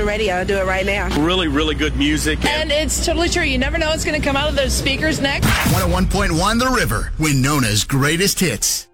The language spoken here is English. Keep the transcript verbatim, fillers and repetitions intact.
ready. I'll do it right now. Really, really good music. And it's totally true. You never know what's going to come out of those speakers next. one oh one point one The River, Winona's greatest hits.